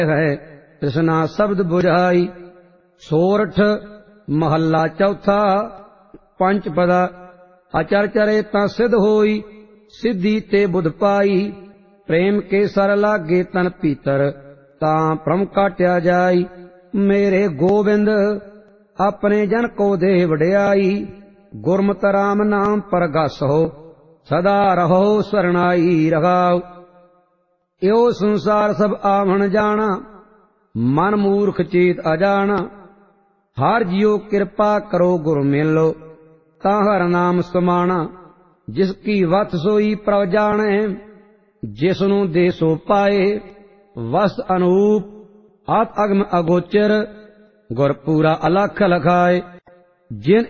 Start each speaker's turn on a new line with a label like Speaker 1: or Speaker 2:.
Speaker 1: है तृष्णा शब्द बुझाई। सोरठ महला चौथा। पंचपदा अचर चरे ता सिद्ध होई, सिद्धि ते बुध पाई। प्रेम के सर लागे तन पीतर, तां भ्रम काट्या जाई। मेरे गोबिंद अपने जन को दे वड्याई, गुरमत राम नाम परगस हो, सदा रहो सरनाई रगाओ। यो संसार सब आवण जाना, मन मूर्ख चेत अजाना। हर जियो कृपा करो गुरु मिलो, ता हर नाम समाना। जिसकी वत सोई प्रभ जाने, जिसनु दे सो पाए। वस्त अनूप आत अगम अगोचर, गुर पूरा अलख लखाए। जिन